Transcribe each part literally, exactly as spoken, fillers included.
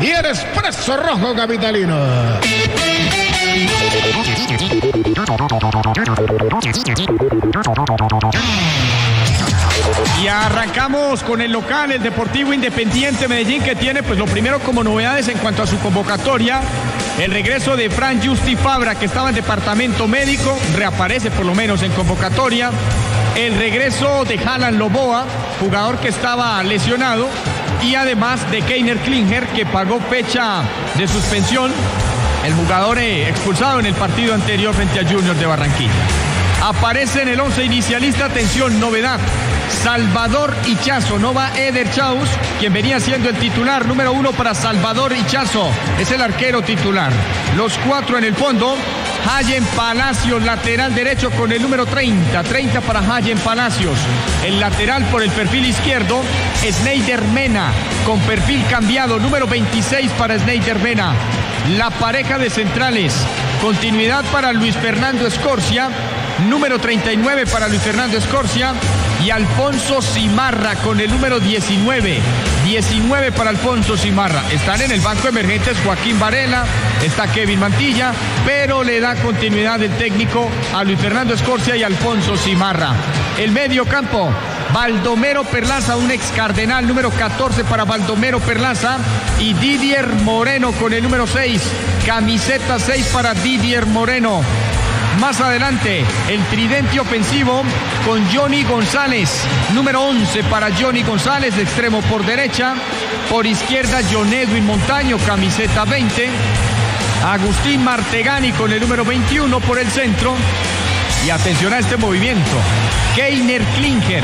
y el Expreso Rojo capitalino. Y arrancamos con el local, el Deportivo Independiente Medellín, que tiene pues lo primero como novedades en cuanto a su convocatoria, el regreso de Fran Justi Fabra, que estaba en departamento médico, reaparece por lo menos en convocatoria, el regreso de Alan Loboa, jugador que estaba lesionado, y además de Keiner Klinger, que pagó fecha de suspensión, el jugador eh, expulsado en el partido anterior frente a Junior de Barranquilla. Aparece en el once inicialista, atención, novedad, Salvador Ichazo, no va Eder Chaus, quien venía siendo el titular número uno para Salvador Ichazo, es el arquero titular. Los cuatro en el fondo, Hayen Palacios, lateral derecho con el número treinta, treinta para Hayen Palacios. El lateral por el perfil izquierdo, Sneider Mena, con perfil cambiado, número veintiséis para Sneider Mena. La pareja de centrales, continuidad para Luis Fernando Escorcia, número treinta y nueve para Luis Fernando Escorcia, y Alfonso Cimarra con el número diecinueve, diecinueve para Alfonso Cimarra. Están en el banco emergentes Joaquín Varela, está Kevin Mantilla, pero le da continuidad el técnico a Luis Fernando Escorcia y Alfonso Cimarra. El medio campo, Baldomero Perlaza, un ex cardenal, número catorce para Baldomero Perlaza, y Didier Moreno con el número seis, camiseta seis para Didier Moreno. Más adelante, el tridente ofensivo con Johnny González, número once para Johnny González, de extremo por derecha. Por izquierda, John Edwin Montaño, camiseta veinte. Agustín Martegani con el número veintiuno por el centro. Y atención a este movimiento, Keiner Klinger.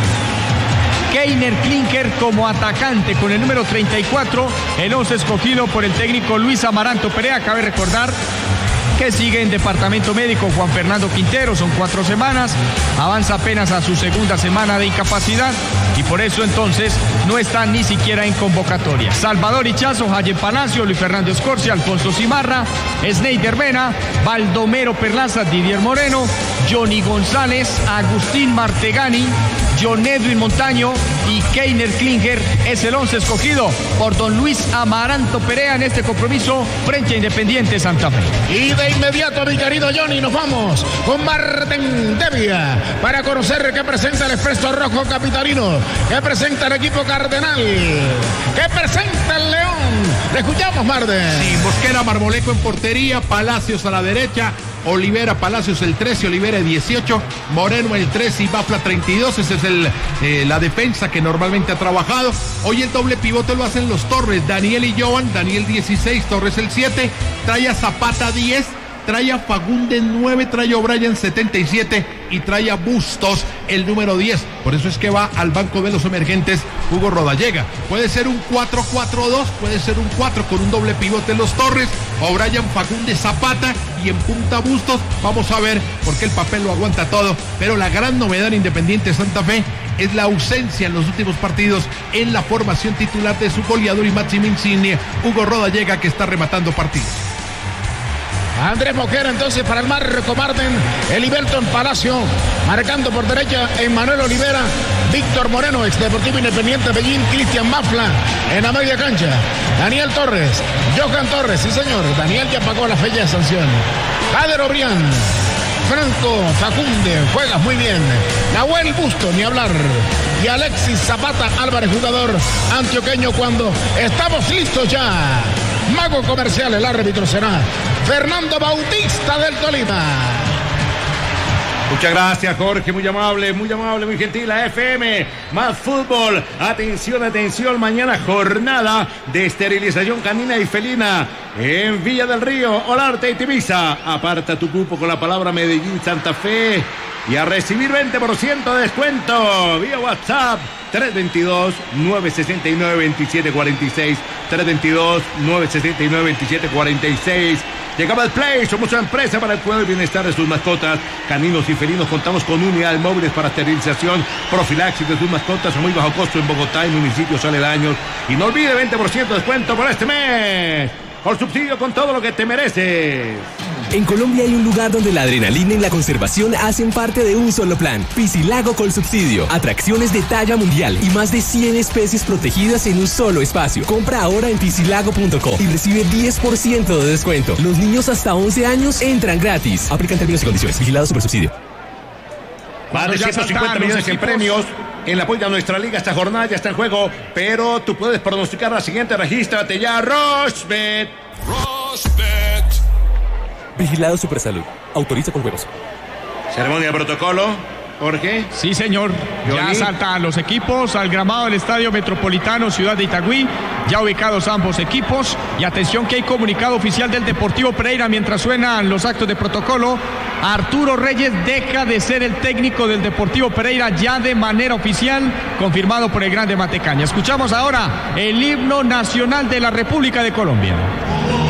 Keiner Klinger como atacante con el número treinta y cuatro, el once escogido por el técnico Luis Amaranto Perea. Cabe recordar que sigue en departamento médico Juan Fernando Quintero, son cuatro semanas, avanza apenas a su segunda semana de incapacidad y por eso entonces no está ni siquiera en convocatoria. Salvador Ichazo, Hayen Palacio, Luis Fernando Escorcia, Alfonso Cimarra, Sneider Mena, Baldomero Perlaza, Didier Moreno, Johnny González, Agustín Martegani, John Edwin Montaño y Keiner Klinger es el once escogido por don Luis Amaranto Perea en este compromiso frente a Independiente Santa Fe. Y de inmediato, mi querido Johnny, nos vamos con Martín Devia para conocer qué presenta el Expreso Rojo capitalino, qué presenta el equipo cardenal, qué presenta el León. Le escuchamos, Marden. Sí, Mosquera, Marmolejo en portería, Palacios a la derecha, Olivera Palacios el trece, Olivera dieciocho, Moreno el trece y Bafla treinta y dos. Esa es el, eh, la defensa que normalmente ha trabajado. Hoy el doble pivote lo hacen los Torres, Daniel y Joan, Daniel dieciséis, Torres el siete, trae a Zapata diez, trae a Fagundes nueve, trae a O'Brien setenta y siete y trae a Bustos el número diez. Por eso es que va al banco de los emergentes Hugo Rodallega. Puede ser un cuatro cuatro dos, puede ser un cuatro con un doble pivote en los Torres, O'Brien, Fagundes, Zapata y en punta Bustos. Vamos a ver, porque el papel lo aguanta todo, pero la gran novedad en Independiente Santa Fe es la ausencia en los últimos partidos en la formación titular de su goleador y máximo insignia, Hugo Rodallega, que está rematando partidos. Andrés Mosquera entonces para el marco Marden, Eliberton Palacio, marcando por derecha Emmanuel Olivera, Víctor Moreno, ex Deportivo Independiente Medellín, Cristian Mafla en la media cancha, Daniel Torres, Johan Torres, sí señor, Daniel ya pagó la fecha de sanción, Jader Obrián, Franco Facunde, juegas muy bien, Nahuel Busto, ni hablar, y Alexis Zapata Álvarez, jugador antioqueño, cuando estamos listos ya. Mago comercial, el árbitro será Fernando Bautista del Tolima. Muchas gracias, Jorge, muy amable, muy amable, muy gentil. La F M, más fútbol. Atención, atención, mañana jornada de esterilización canina y felina en Villa del Río, Olarte y Tibisa. Aparta tu cupo con la palabra Medellín Santa Fe y a recibir veinte por ciento de descuento vía WhatsApp. tres veintidós, nueve sesenta y nueve, veintisiete cuarenta y seis, tres veintidós, nueve sesenta y nueve, veintisiete cuarenta y seis. Llegaba el Play, somos una empresa para el cuidado y bienestar de sus mascotas, caninos y felinos. Contamos con unidades móviles para esterilización, profilaxis de sus mascotas a muy bajo costo en Bogotá y municipios aledaños. Y no olvide veinte por ciento de descuento por este mes, con subsidio, con todo lo que te mereces. En Colombia hay un lugar donde la adrenalina y la conservación hacen parte de un solo plan. Piscilago Colsubsidio. Atracciones de talla mundial y más de cien especies protegidas en un solo espacio. Compra ahora en piscilago punto co y recibe diez por ciento de descuento. Los niños hasta once años entran gratis. Aplican términos y condiciones. Vigilado Supersubsidio. Más de ciento cincuenta millones en premios en la apoyo a nuestra liga. Esta jornada ya está en juego, pero tú puedes pronosticar la siguiente. Regístrate ya, Rochbet. Rochbet. Vigilado Supersalud. Autoriza con juegos. Ceremonia de protocolo. Jorge. Sí, señor. Johnny. Ya saltan los equipos al gramado del Estadio Metropolitano Ciudad de Itagüí. Ya ubicados ambos equipos. Y atención que hay comunicado oficial del Deportivo Pereira mientras suenan los actos de protocolo. Arturo Reyes deja de ser el técnico del Deportivo Pereira ya de manera oficial, confirmado por el Grande Matecaña. Escuchamos ahora el himno nacional de la República de Colombia.